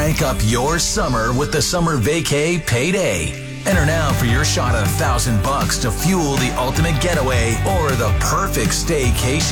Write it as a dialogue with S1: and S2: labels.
S1: Crank up your summer with the Summer Vacay Payday. Enter now for your shot at $1,000 to fuel the ultimate getaway or the perfect staycation.